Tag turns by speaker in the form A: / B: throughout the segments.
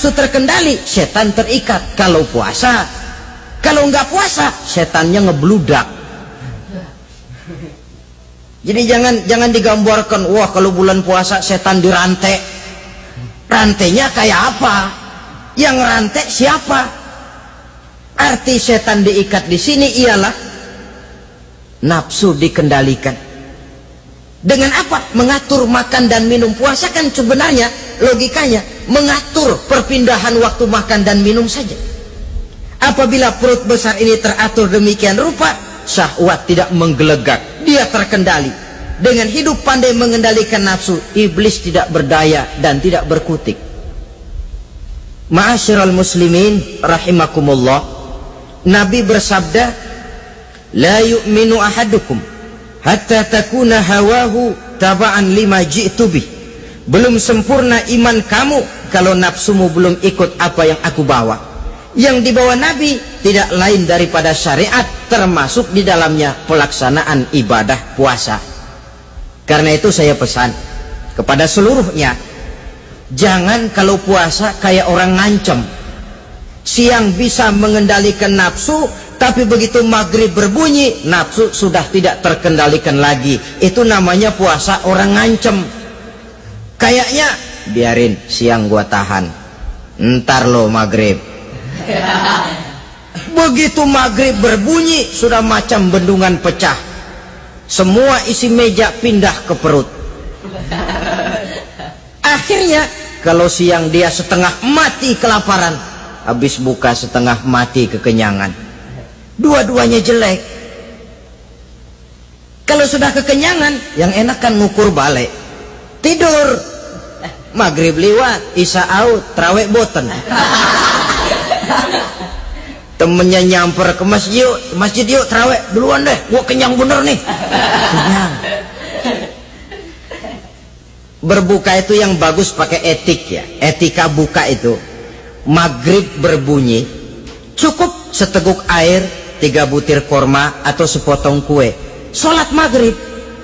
A: nafsu terkendali, setan terikat. Kalau puasa, kalau nggak puasa, setannya ngebludak. Jadi jangan digambarkan, wah kalau bulan puasa setan dirantai. Rantainya kayak apa? Yang rantai siapa? Arti setan diikat di sini ialah nafsu dikendalikan. Dengan apa? Mengatur makan dan minum. Puasa kan sebenarnya logikanya mengatur perpindahan waktu makan dan minum saja. Apabila perut besar ini teratur demikian rupa, syahwat tidak menggelegak, dia terkendali. Dengan hidup pandai mengendalikan nafsu, iblis tidak berdaya dan tidak berkutik. Ma'asyiral muslimin rahimakumullah, Nabi bersabda, la yu'minu ahadukum hatta takuna hawahu taba'an lima ji'tu bih. Belum sempurna iman kamu kalau nafsumu belum ikut apa yang aku bawa. Yang dibawa Nabi tidak lain daripada syariat, termasuk di dalamnya pelaksanaan ibadah puasa. Karena itu saya pesan kepada seluruhnya, jangan kalau puasa kayak orang ngancem. Siang bisa mengendalikan nafsu, tapi begitu maghrib berbunyi, nafsu sudah tidak terkendalikan lagi. Itu namanya puasa orang ngancem. Kayaknya biarin siang gua tahan, ntar lo maghrib. Begitu maghrib berbunyi, sudah macam bendungan pecah. Semua isi meja pindah ke perut. Akhirnya kalau siang dia setengah mati kelaparan, habis buka setengah mati kekenyangan. Dua-duanya jelek. Kalau sudah kekenyangan, yang enak kan ngukur balik. Tidur. Maghrib liwat, isya out, trawek boten. Temennya nyamper ke masjid yuk trawek duluan deh, gua kenyang bener nih. Kenyang. Berbuka itu yang bagus pakai etik ya. Etika buka itu, maghrib berbunyi, cukup seteguk air, 3 butir korma atau sepotong kue. Sholat maghrib.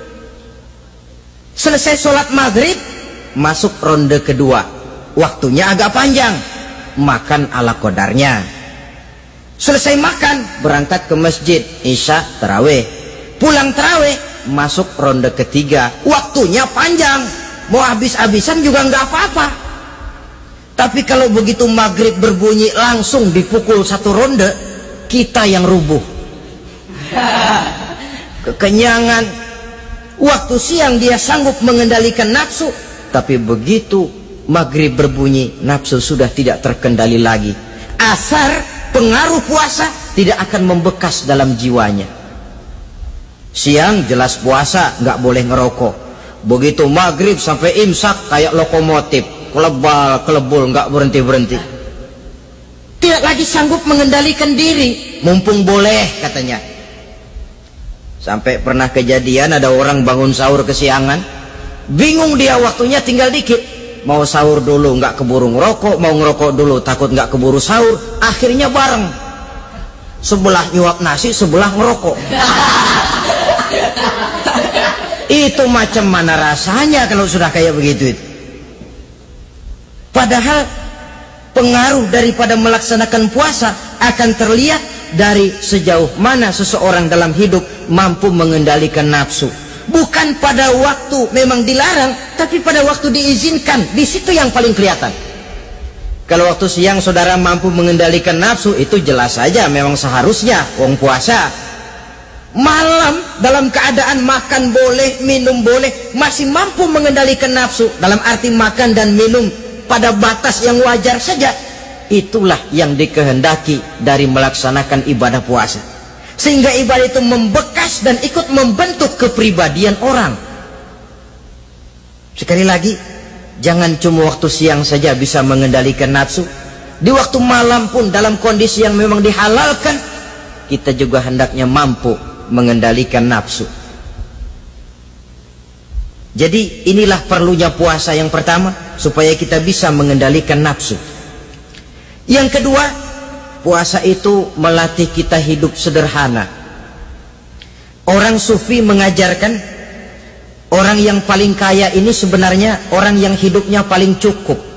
A: Selesai sholat maghrib, masuk ronde kedua. Waktunya agak panjang, makan ala qadarnya. Selesai makan, berangkat ke masjid, isya tarawih. Pulang tarawih, masuk ronde ketiga. Waktunya panjang, mau habis-habisan juga nggak apa-apa. Tapi kalau begitu maghrib berbunyi langsung dipukul 1 ronde, kita yang rubuh. Kekenyangan. Waktu siang dia sanggup mengendalikan nafsu, tapi begitu maghrib berbunyi, nafsu sudah tidak terkendali lagi. Asar pengaruh puasa tidak akan membekas dalam jiwanya. Siang jelas puasa, nggak boleh ngerokok. Begitu maghrib sampai imsak kayak lokomotif, kelebal-kelebul, nggak berhenti-berhenti. Tidak lagi sanggup mengendalikan diri, mumpung boleh katanya. Sampai pernah kejadian ada orang bangun sahur kesiangan, bingung dia waktunya tinggal dikit. Mau sahur dulu nggak keburu ngerokok, mau ngerokok dulu takut nggak keburu sahur, akhirnya bareng. Sebelah nyuap nasi, sebelah ngerokok. Itu macam mana rasanya kalau sudah kayak begitu itu? Padahal pengaruh daripada melaksanakan puasa akan terlihat dari sejauh mana seseorang dalam hidup mampu mengendalikan nafsu. Bukan pada waktu memang dilarang, tapi pada waktu diizinkan. Di situ yang paling kelihatan. Kalau waktu siang saudara mampu mengendalikan nafsu, itu jelas saja memang seharusnya wong puasa. Malam dalam keadaan makan boleh, minum boleh, masih mampu mengendalikan nafsu, dalam arti makan dan minum pada batas yang wajar saja. Itulah yang dikehendaki dari melaksanakan ibadah puasa. Sehingga ibadah itu membekas dan ikut membentuk kepribadian orang. Sekali lagi, jangan cuma waktu siang saja bisa mengendalikan nafsu. Di waktu malam pun dalam kondisi yang memang dihalalkan, kita juga hendaknya mampu mengendalikan nafsu. Jadi inilah perlunya puasa yang pertama, supaya kita bisa mengendalikan nafsu. Yang kedua, puasa itu melatih kita hidup sederhana. Orang sufi mengajarkan orang yang paling kaya ini sebenarnya orang yang hidupnya paling cukup.